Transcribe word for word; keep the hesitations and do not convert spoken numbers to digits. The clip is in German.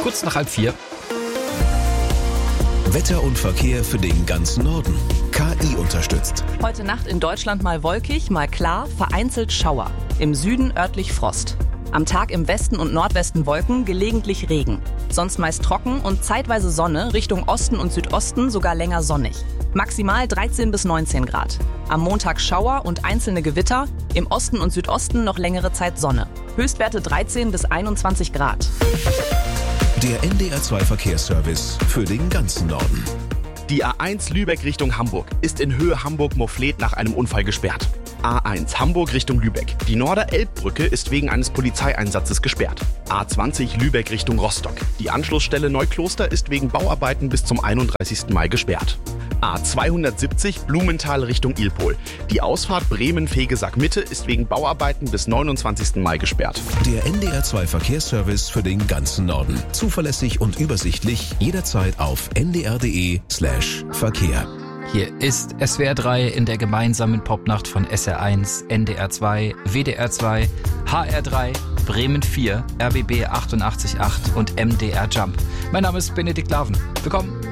kurz nach halb vier. Wetter und Verkehr für den ganzen Norden. K I unterstützt. Heute Nacht in Deutschland mal wolkig, mal klar, vereinzelt Schauer. Im Süden örtlich Frost. Am Tag im Westen und Nordwesten Wolken, gelegentlich Regen. Sonst meist trocken und zeitweise Sonne, Richtung Osten und Südosten sogar länger sonnig. Maximal dreizehn bis neunzehn Grad. Am Montag Schauer und einzelne Gewitter, im Osten und Südosten noch längere Zeit Sonne. Höchstwerte dreizehn bis einundzwanzig Grad. Der N D R zwei Verkehrsservice für den ganzen Norden. Die A eins Lübeck Richtung Hamburg ist in Höhe Hamburg-Morfleet nach einem Unfall gesperrt. A eins Hamburg Richtung Lübeck. Die Norder-Elbbrücke ist wegen eines Polizeieinsatzes gesperrt. A zwanzig Lübeck Richtung Rostock. Die Anschlussstelle Neukloster ist wegen Bauarbeiten bis zum einunddreißigsten Mai gesperrt. A zweihundertsiebzig Blumenthal Richtung Ilpol. Die Ausfahrt Bremen-Fegesack-Mitte ist wegen Bauarbeiten bis neunundzwanzigsten Mai gesperrt. Der N D R zwei Verkehrsservice für den ganzen Norden. Zuverlässig und übersichtlich, jederzeit auf n d r punkt d e slash Verkehr. Hier ist S W R drei in der gemeinsamen Popnacht von S R eins, N D R zwei, W D R zwei, H R drei, Bremen vier, R B B achtundachtzig Komma acht und M D R Jump. Mein Name ist Benedikt Laven. Willkommen.